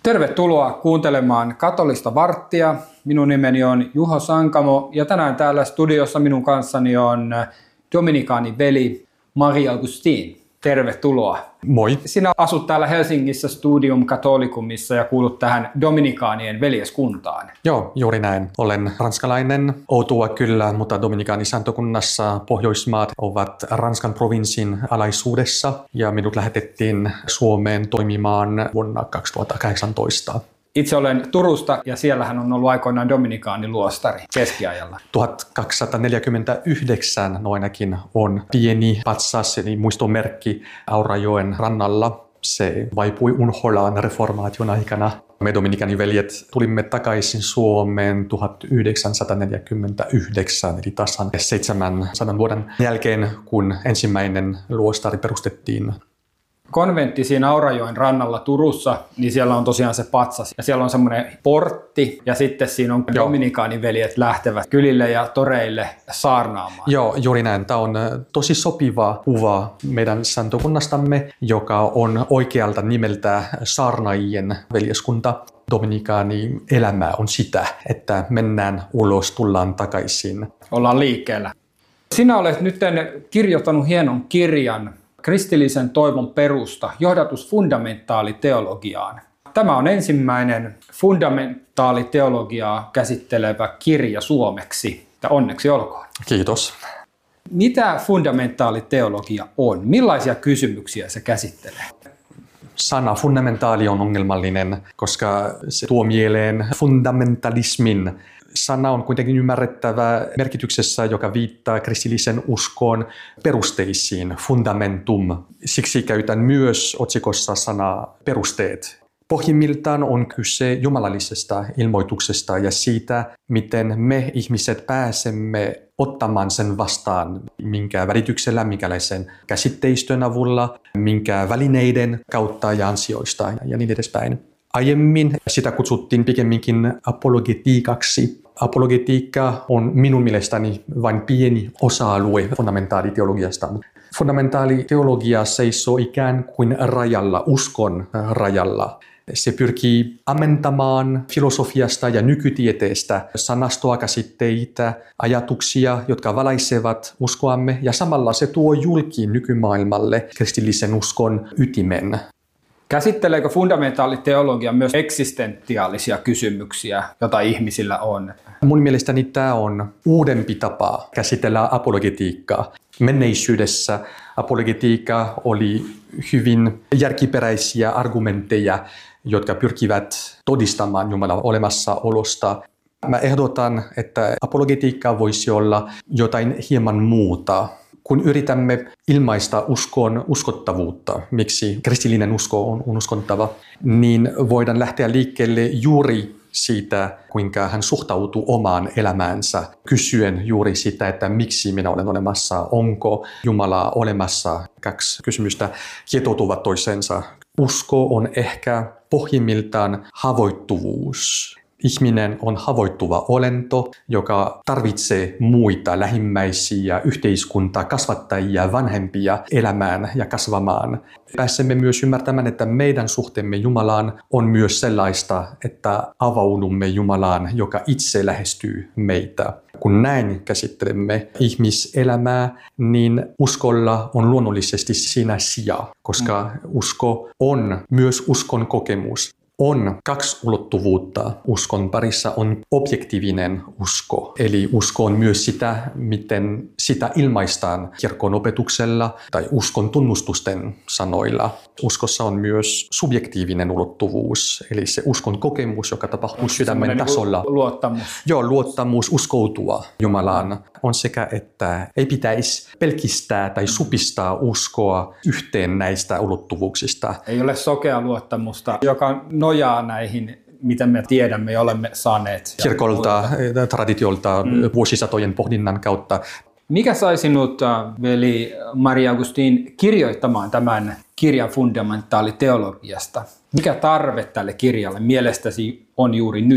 Tervetuloa kuuntelemaan Katolista varttia. Minun nimeni on Juho Sankamo ja tänään täällä studiossa minun kanssani on dominikaaniveli Marie-Augustine. Tervetuloa. Moi. Sinä asut täällä Helsingissä Studium Catholicumissa ja kuulut tähän dominikaanien veljeskuntaan. Joo, juuri näin. Olen ranskalainen, outoa kyllä, mutta dominikaanisantokunnassa Pohjoismaat ovat Ranskan provinssin alaisuudessa ja minut lähetettiin Suomeen toimimaan vuonna 2018. Itse olen Turusta ja siellähän on ollut aikoinaan dominikaaniluostari keskiajalla. 1249 ainakin on pieni patsas, eli muistomerkki Aurajoen rannalla. Se vaipui unholaan reformaation aikana. Me dominikaaniveljet tulimme takaisin Suomeen 1949, eli tasan 700 vuoden jälkeen, kun ensimmäinen luostari perustettiin. Konventti siinä Aurajoen rannalla Turussa, niin siellä on tosiaan se patsas ja siellä on semmoinen portti ja sitten siinä on dominikaaniveljet lähtevät kylille ja toreille saarnaamaan. Joo, juuri näin. Tämä on tosi sopiva kuva meidän santokunnastamme, joka on oikealta nimeltä saarnaajien veljeskunta. Dominikaani elämä on sitä, että mennään ulos, tullaan takaisin. Ollaan liikkeellä. Sinä olet nyt kirjoittanut hienon kirjan kristillisen toivon perusta, johdatus fundamentaaliteologiaan. Tämä on ensimmäinen fundamentaaliteologiaa käsittelevä kirja suomeksi. Onneksi olkoon. Kiitos. Mitä fundamentaaliteologia on? Millaisia kysymyksiä se käsittelee? Sana fundamentaali on ongelmallinen, koska se tuo mieleen fundamentalismin. Sana on kuitenkin ymmärrettävä merkityksessä, joka viittaa kristillisen uskon perusteisiin, fundamentum. Siksi käytän myös otsikossa sanaa perusteet. Pohjimmiltaan on kyse jumalallisesta ilmoituksesta ja siitä, miten me ihmiset pääsemme ottamaan sen vastaan, minkä välityksellä, minkälaisen käsitteistön avulla, minkä välineiden kautta ja ansioista ja niin edespäin. Aiemmin sitä kutsuttiin pikemminkin apologetiikaksi. Apologetiikka on minun mielestäni vain pieni osa-alue fundamentaaliteologiasta. Fundamentaaliteologia seisoo ikään kuin rajalla, uskon rajalla. Se pyrkii ammentamaan filosofiasta ja nykytieteestä sanastoa, käsitteitä, ajatuksia, jotka valaisevat uskoamme, ja samalla se tuo julkiin nykymaailmalle kristillisen uskon ytimen. Käsitteleekö fundamentaaliteologia myös eksistentiaalisia kysymyksiä, joita ihmisillä on? Mun mielestäni tämä on uudempi tapa käsitellä apologetiikkaa. Menneisyydessä apologetiikka oli hyvin järkiperäisiä argumentteja, jotka pyrkivät todistamaan Jumalan olemassaolosta. Mä ehdotan, että apologetiikka voisi olla jotain hieman muuta. Kun yritämme ilmaista uskon uskottavuutta, miksi kristillinen usko on uskottava, niin voidaan lähteä liikkeelle juuri siitä, kuinka hän suhtautuu omaan elämäänsä, kysyen juuri sitä, että miksi minä olen olemassa, onko Jumala olemassa. 2 kysymystä kietoutuvat toisensa. Usko on ehkä pohjimmiltaan haavoittuvuus. Ihminen on haavoittuva olento, joka tarvitsee muita lähimmäisiä, yhteiskuntaa, kasvattajia, vanhempia elämään ja kasvamaan. Pääsemme myös ymmärtämään, että meidän suhteemme Jumalaan on myös sellaista, että avaudumme Jumalaan, joka itse lähestyy meitä. Kun näin käsittelemme ihmiselämää, niin uskolla on luonnollisesti siinä sija, koska usko on myös uskon kokemus. On 2 ulottuvuutta. Uskon parissa on objektiivinen usko. Eli usko on myös sitä, miten sitä ilmaistaan kirkon opetuksella tai uskon tunnustusten sanoilla. Uskossa on myös subjektiivinen ulottuvuus, eli se uskon kokemus, joka tapahtuu sydämen tasolla. Luottamus. Joo, luottamus, uskoutua Jumalaan on sekä, että ei pitäisi pelkistää tai supistaa uskoa yhteen näistä ulottuvuuksista. Ei ole sokea luottamusta, joka nojaa näihin, mitä me tiedämme ja olemme saaneet. Kirkolta, traditiolta, vuosisatojen pohdinnan kautta. Mikä sai sinut, veli Marie-Augustine, kirjoittamaan tämän kirjan fundamentaaliteologiasta? Mikä tarve tälle kirjalle mielestäsi on juuri nyt?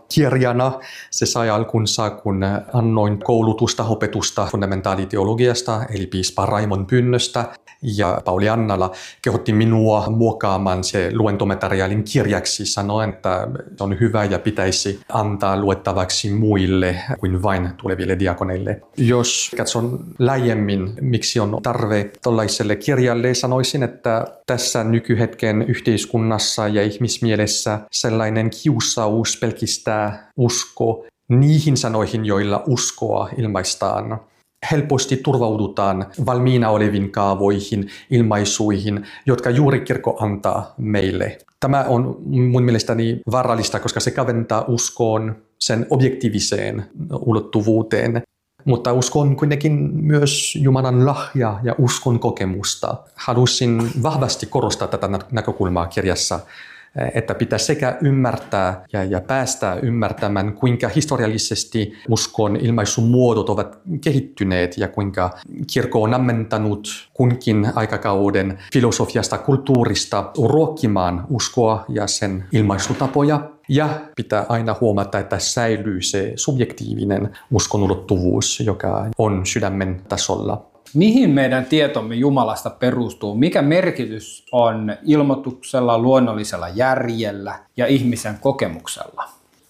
kirjana. Se sai alkunsa, kun annoin koulutusta, opetusta fundamentaaliteologiasta, eli piispa Raimon pyynnöstä. Ja Pauli Annala kehotti minua muokkaamaan se luentomateriaalin kirjaksi, sanoen, että se on hyvä ja pitäisi antaa luettavaksi muille kuin vain tuleville diakoneille. Jos katson laajemmin, miksi on tarve tuollaiselle kirjalle, sanoisin, että tässä nykyhetken yhteiskunnassa ja ihmismielessä sellainen kiusaus pelkistää usko niihin sanoihin, joilla uskoa ilmaistaan. Helposti turvaudutaan valmiina oleviin kaavoihin, ilmaisuihin, jotka juuri kirkko antaa meille. Tämä on mun mielestäni vaarallista, koska se kaventaa uskoon sen objektiiviseen ulottuvuuteen. Mutta usko on kuitenkin myös Jumalan lahja ja uskon kokemusta. Halusin vahvasti korostaa tätä näkökulmaa kirjassa, että pitää sekä ymmärtää ja päästä ymmärtämään, kuinka historiallisesti uskon ilmaisumuodot ovat kehittyneet ja kuinka kirkko on ammentanut kunkin aikakauden filosofiasta, kulttuurista ruokkimaan uskoa ja sen ilmaisutapoja. Ja pitää aina huomata, että säilyy se subjektiivinen uskonulottuvuus, joka on sydämen tasolla. Mihin meidän tietomme Jumalasta perustuu? Mikä merkitys on ilmoituksella, luonnollisella järjellä ja ihmisen kokemuksella?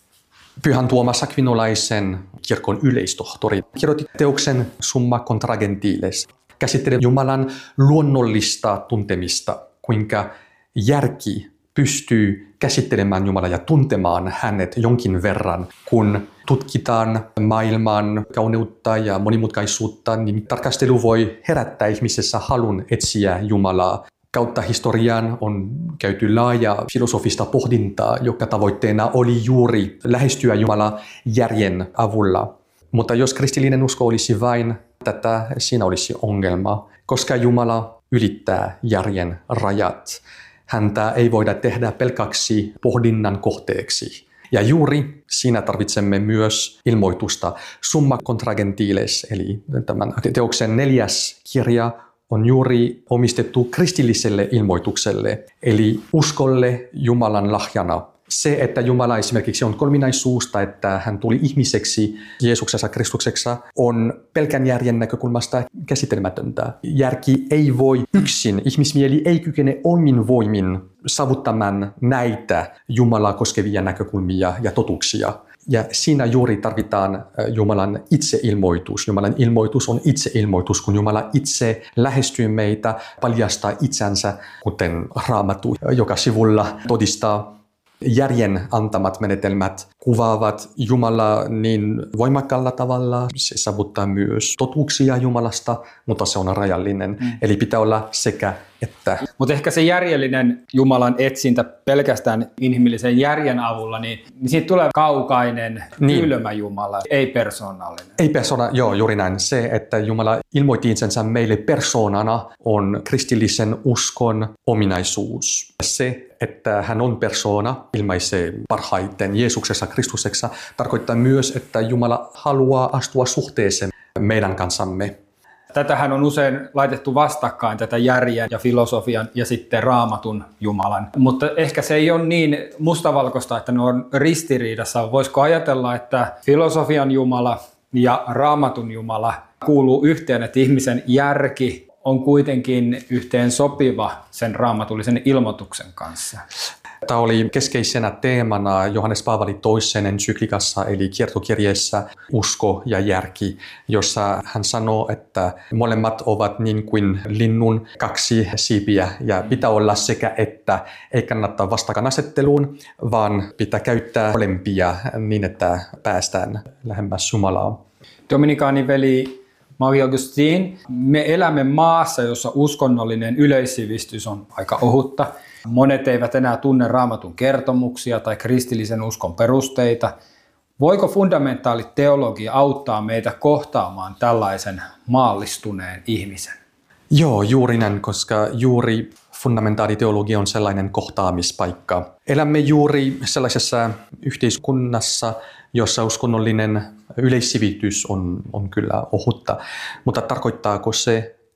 Pyhän Tuomas Aquinolaisen kirkon yleistohtori kirjoitti teoksen Summa contra Gentiles. Käsittelee Jumalan luonnollista tuntemista, kuinka järki pystyy käsittelemään Jumalaa ja tuntemaan hänet jonkin verran, kun tutkitaan maailman kauneutta ja monimutkaisuutta, niin tarkastelu voi herättää ihmisessä halun etsiä Jumalaa. Kautta historian on käyty laaja filosofista pohdintaa, joka tavoitteena oli juuri lähestyä Jumalaa järjen avulla. Mutta jos kristillinen usko olisi vain tätä, siinä olisi ongelma, koska Jumala ylittää järjen rajat. Häntä ei voida tehdä pelkäksi pohdinnan kohteeksi. Ja juuri siinä tarvitsemme myös ilmoitusta. Summa contra Gentiles, eli tämän teoksen 4. kirja, on juuri omistettu kristilliselle ilmoitukselle, eli uskolle Jumalan lahjana. Se, että Jumala esimerkiksi on kolminaisuus tai että hän tuli ihmiseksi Jeesuksessa Kristuksessa, on pelkän järjen näkökulmasta käsittelemätöntä. Järki ei voi yksin, ihmismieli ei kykene omin voimin saavuttamaan näitä Jumalaa koskevia näkökulmia ja totuuksia. Ja siinä juuri tarvitaan Jumalan itseilmoitus. Jumalan ilmoitus on itseilmoitus, kun Jumala itse lähestyy meitä, paljastaa itsensä, kuten Raamattu joka sivulla todistaa. Järjen antamat menetelmät kuvaavat Jumalaa niin voimakkaalla tavalla. Se saavuttaa myös totuuksia Jumalasta, mutta se on rajallinen. Eli pitää olla sekä että. Mutta ehkä se järjellinen Jumalan etsintä pelkästään inhimillisen järjen avulla, niin siitä tulee kaukainen, kylmä Jumala, ei persoonallinen. Ei persoona, joo, juuri näin. Se, että Jumala ilmoitti itsensä meille persoonana, on kristillisen uskon ominaisuus. Se, että hän on persoona, ilmaisee parhaiten Jeesuksessa Kristuksessa, tarkoittaa myös, että Jumala haluaa astua suhteeseen meidän kanssamme. Tätähän on usein laitettu vastakkain, tätä järjen ja filosofian ja sitten Raamatun Jumalan. Mutta ehkä se ei ole niin mustavalkoista, että ne on ristiriidassa. Voisiko ajatella, että filosofian Jumala ja Raamatun Jumala kuuluu yhteen, että ihmisen järki on kuitenkin yhteen sopiva sen raamatullisen ilmoituksen kanssa? Tämä oli keskeisenä teemana Johannes Paavali II ensyklikassa eli kiertokirjeessä Usko ja järki, jossa hän sanoo, että molemmat ovat niin kuin linnun kaksi siipiä ja pitää olla sekä että, ei kannata vastakkainasetteluun, vaan pitää käyttää molempia niin, että päästään lähemmäs Jumalaa. Dominikaaniveli Maria Augustin, me elämme maassa, jossa uskonnollinen yleissivistys on aika ohutta. Monet eivät enää tunne Raamatun kertomuksia tai kristillisen uskon perusteita. Voiko fundamentaaliteologia auttaa meitä kohtaamaan tällaisen maallistuneen ihmisen? Joo, juuri näin, koska juuri fundamentaaliteologia on sellainen kohtaamispaikka. Elämme juuri sellaisessa yhteiskunnassa, jossa uskonnollinen yleissivitys on kyllä ohutta, mutta tarkoittaako se,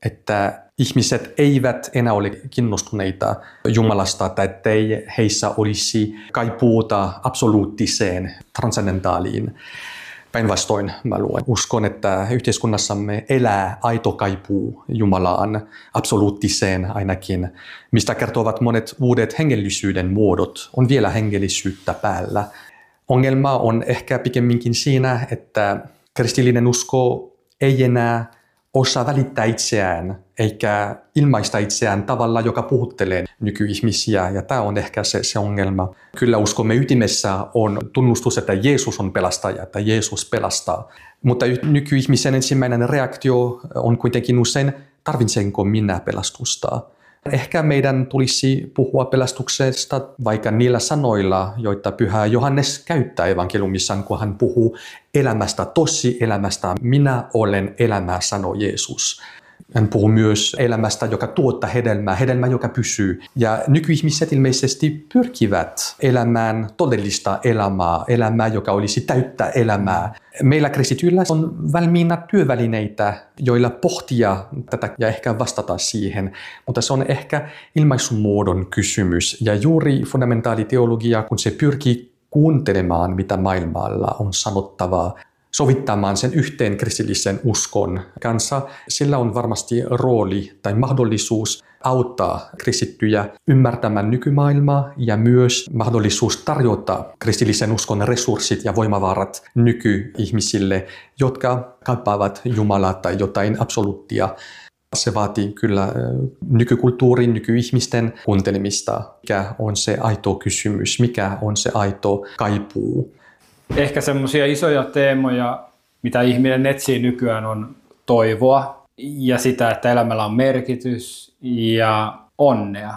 että ihmiset eivät enää ole kiinnostuneita Jumalasta tai ettei heissä olisi kaipuuta absoluuttiseen, transcendentaaliin. Päinvastoin mä uskon, että yhteiskunnassamme elää aito kaipuu Jumalaan, absoluuttiseen ainakin, mistä kertovat monet uudet hengellisyyden muodot, on vielä hengellisyyttä päällä. Ongelma on ehkä pikemminkin siinä, että kristillinen usko ei enää osaa välittää itseään eikä ilmaista itseään tavalla, joka puhuttelee nykyihmisiä, ja tämä on ehkä se ongelma. Kyllä uskomme ytimessä on tunnustus, että Jeesus on pelastaja, että Jeesus pelastaa, mutta nykyihmisen ensimmäinen reaktio on kuitenkin usein, tarvitsenko minä pelastusta? Ehkä meidän tulisi puhua pelastuksesta vaikka niillä sanoilla, joita Pyhä Johannes käyttää evankeliumissaan, kun hän puhuu elämästä, tosi elämästä. Minä olen elämää, sanoo Jeesus. Hän puhuu myös elämästä, joka tuottaa hedelmää, joka pysyy. Ja nykyihmiset ilmeisesti pyrkivät elämään todellista elämää, joka olisi täyttä elämää. Meillä kristityillä on valmiina työvälineitä, joilla pohtia tätä ja ehkä vastata siihen, mutta se on ehkä ilmaisumuodon kysymys. Ja juuri fundamentaaliteologia, kun se pyrkii kuuntelemaan, mitä maailmalla on sanottavaa, sovittamaan sen yhteen kristillisen uskon kanssa, sillä on varmasti rooli tai mahdollisuus auttaa kristittyjä ymmärtämään nykymaailmaa ja myös mahdollisuus tarjota kristillisen uskon resurssit ja voimavarat nykyihmisille, jotka kaipaavat Jumalaa tai jotain absoluuttia. Se vaatii kyllä nykykulttuurin, nykyihmisten kuuntelemista. Mikä on se aito kysymys, mikä on se aito kaipuu? Ehkä semmoisia isoja teemoja, mitä ihminen etsii nykyään, on toivoa ja sitä, että elämällä on merkitys ja onnea.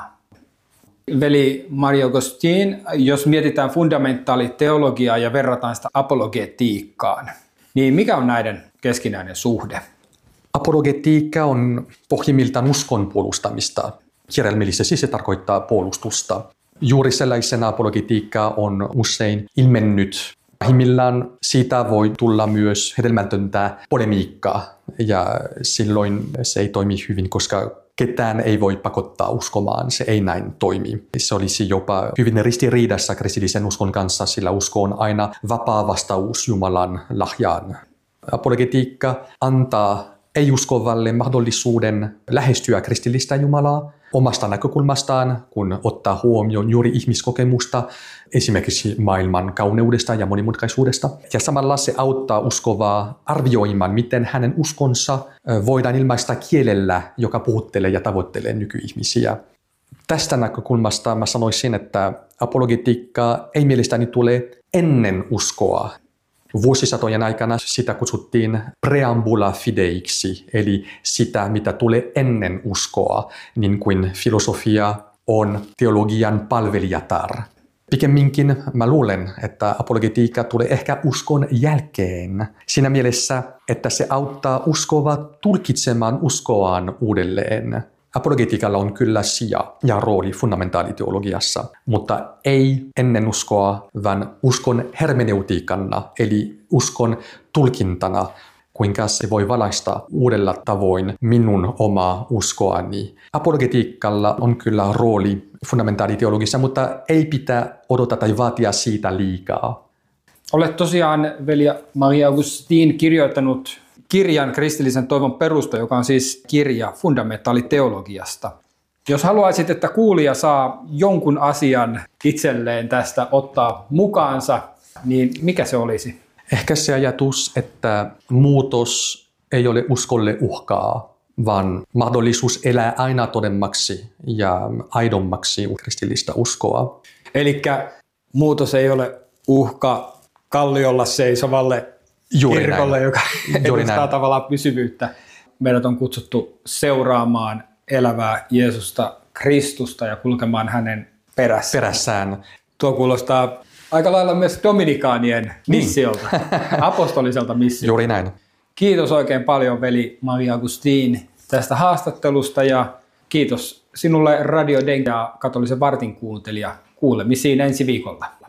Veli Marie-Augustine, jos mietitään fundamentaaliteologiaa ja verrataan sitä apologetiikkaan, niin mikä on näiden keskinäinen suhde? Apologetiikka on pohjimmiltaan uskon puolustamista. Kirjaimellisesti se tarkoittaa puolustusta. Juuri sellaisena apologetiikka on usein ilmennyt. Pahimmillaan siitä voi tulla myös hedelmätöntä polemiikkaa ja silloin se ei toimi hyvin, koska ketään ei voi pakottaa uskomaan, se ei näin toimi. Se olisi jopa hyvin ristiriidassa kristillisen uskon kanssa, sillä usko on aina vapaa vastaus Jumalan lahjaan. Apologetiikka antaa ei-uskovalle mahdollisuuden lähestyä kristillistä Jumalaa omasta näkökulmastaan, kun ottaa huomioon juuri ihmiskokemusta, esimerkiksi maailman kauneudesta ja monimutkaisuudesta. Ja samalla se auttaa uskovaa arvioimaan, miten hänen uskonsa voidaan ilmaista kielellä, joka puhuttelee ja tavoittelee nykyihmisiä. Tästä näkökulmasta mä sanoisin, että apologetiikka ei mielestäni tule ennen uskoa. Vuosisatojen aikana sitä kutsuttiin preambula fideiksi, eli sitä, mitä tulee ennen uskoa, niin kuin filosofia on teologian palvelijatar. Pikemminkin mä luulen, että apologetiikka tulee ehkä uskon jälkeen, siinä mielessä, että se auttaa uskovaa tulkitsemaan uskoaan uudelleen. Apologetiikalla on kyllä sija ja rooli fundamentaaliteologiassa, mutta ei ennen uskoa, vaan uskon hermeneutiikana, eli uskon tulkintana, kuinka se voi valaista uudella tavoin minun omaa uskoani. Apologetiikalla on kyllä rooli fundamentaaliteologiassa, mutta ei pitää odottaa tai vaatia siitä liikaa. Olet tosiaan, veli Marie-Augustine, kirjoittanut kirjan Kristillisen toivon perusta, joka on siis kirja fundamentaaliteologiasta. Jos haluaisit, että kuulija saa jonkun asian itselleen tästä ottaa mukaansa, niin mikä se olisi? Ehkä se ajatus, että muutos ei ole uskolle uhkaa, vaan mahdollisuus elää aina todemmaksi ja aidommaksi kristillistä uskoa. Elikkä muutos ei ole uhka kalliolla seisovalle kirkolle, joka edustaa tavallaan pysyvyyttä. Meidät on kutsuttu seuraamaan elävää Jeesusta Kristusta ja kulkemaan hänen perässään. Tuo kuulostaa aika lailla myös dominikaanien missiolta, apostoliselta missiolta. Juuri näin. Kiitos oikein paljon, veli Marie-Augustine, tästä haastattelusta ja kiitos sinulle Radio Den ja Katolisen vartin kuuntelija. Kuulemisiin ensi viikolla.